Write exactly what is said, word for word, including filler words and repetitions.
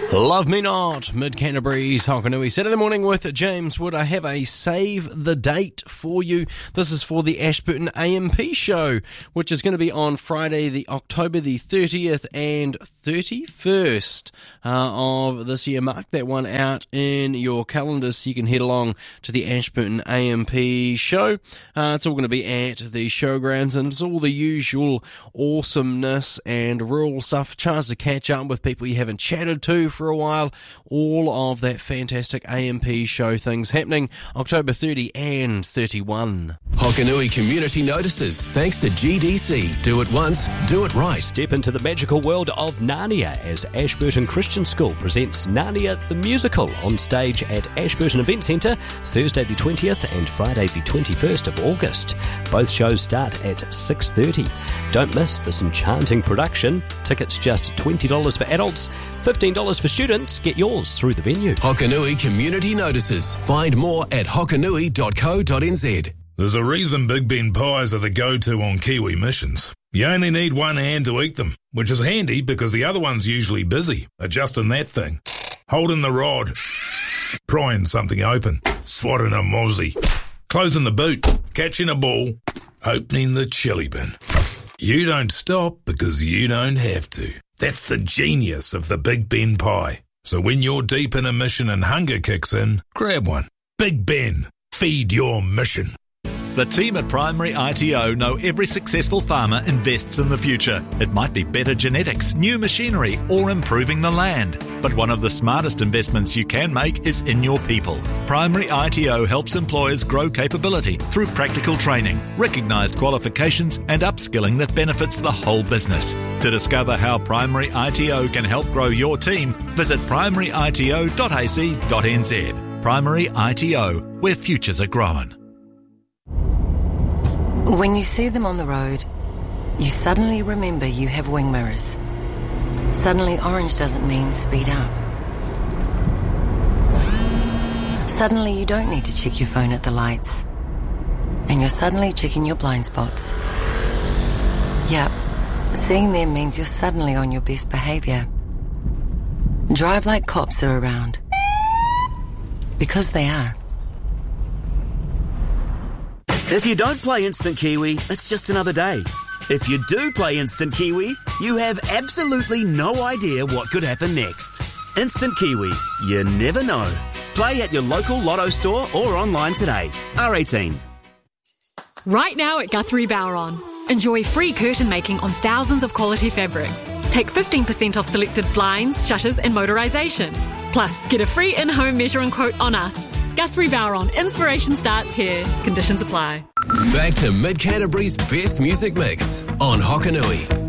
Love Me Not, Mid-Canterbury's Hokanui. Saturday morning with James Wood. I have a save the date for you. This is for the Ashburton A M P show, which is going to be on Friday, the October the thirtieth and thirty-first uh, of this year. Mark that one out in your calendars so you can head along to the Ashburton A M P show. Uh, it's all going to be at the showgrounds, and it's all the usual awesomeness and rural stuff. Chance to catch up with people you haven't chatted to for a while. All of that fantastic A M P show things happening October thirtieth and thirty-first. Hokanui Community Notices, thanks to G D C. Do it once, do it right. Step into the magical world of Narnia as Ashburton Christian School presents Narnia the Musical on stage at Ashburton Event Centre Thursday the twentieth and Friday the twenty-first of August. Both shows start at six thirty. Don't miss this enchanting production. Tickets just twenty dollars for adults, fifteen dollars for students. Get yours through the venue. Hokanui Community Notices. Find more at hokanui dot co dot n z. There's a reason Big Ben pies are the go-to on Kiwi missions. You only need one hand to eat them, which is handy because the other one's usually busy adjusting that thing, holding the rod, prying something open, swatting a mozzie, closing the boot, catching a ball, opening the chili bin. You don't stop because you don't have to. That's the genius of the Big Ben pie. So when you're deep in a mission and hunger kicks in, grab one. Big Ben, feed your mission. The team at Primary I T O know every successful farmer invests in the future. It might be better genetics, new machinery, or improving the land. But one of the smartest investments you can make is in your people. Primary I T O helps employers grow capability through practical training, recognised qualifications, and upskilling that benefits the whole business. To discover how Primary I T O can help grow your team, visit primary I T O dot a c dot n z. Primary I T O, where futures are growing. When you see them on the road, you suddenly remember you have wing mirrors. Suddenly orange doesn't mean speed up. Suddenly you don't need to check your phone at the lights. And you're suddenly checking your blind spots. Yep, seeing them means you're suddenly on your best behaviour. Drive like cops are around. Because they are. If you don't play Instant Kiwi, it's just another day. If you do play Instant Kiwi, you have absolutely no idea what could happen next. Instant Kiwi, you never know. Play at your local Lotto store or online today. R eighteen. Right now at Guthrie Bowron. Enjoy free curtain making on thousands of quality fabrics. Take fifteen percent off selected blinds, shutters and motorisation. Plus, get a free in-home measuring quote on us. Guthrie Bowron, inspiration starts here. Conditions apply. Back to Mid-Canterbury's best music mix on Hokanui.